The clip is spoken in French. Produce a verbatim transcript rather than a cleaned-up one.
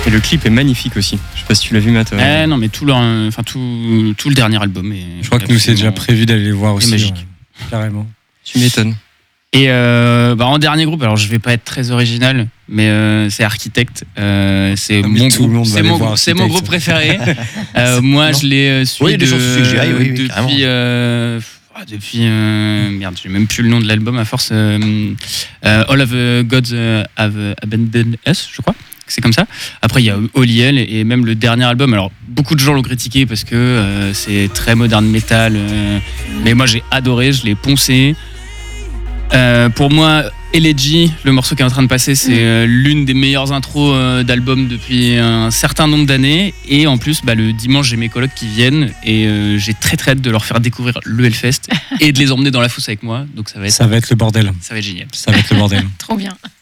Et le clip est magnifique aussi. Je sais pas si tu l'as vu, Matt. Euh... Eh, non, mais tout, leur, enfin, tout, tout le dernier album. Est, je crois que nous, c'est déjà prévu d'aller les voir aussi. Magique. Ouais, carrément. Tu m'étonnes. Et euh, bah, en dernier groupe, alors je vais pas être très original, mais euh, c'est Architect. Euh, c'est ah, mon groupe, c'est mon, groupe, c'est mon groupe préféré. euh, moi, je l'ai suivi oui, de, aille, oui, oui, depuis. Euh, depuis euh, merde, j'ai même plus le nom de l'album à force. Euh, euh, All of the Gods Have Abandoned Us, je crois. C'est comme ça. Après, il y a Holy Hell et même le dernier album. Alors, beaucoup de gens l'ont critiqué parce que euh, c'est très modern metal. Euh, mais moi, j'ai adoré, je l'ai poncé. Euh, pour moi, Elegy, le morceau qui est en train de passer, c'est euh, l'une des meilleures intros euh, d'album depuis un certain nombre d'années. Et en plus, bah, le dimanche, j'ai mes colocs qui viennent et euh, j'ai très très hâte de leur faire découvrir le Hellfest et de les emmener dans la fosse avec moi. Donc ça va être, ça va être le bordel. Ça va être génial. Ça va être le bordel. Trop bien.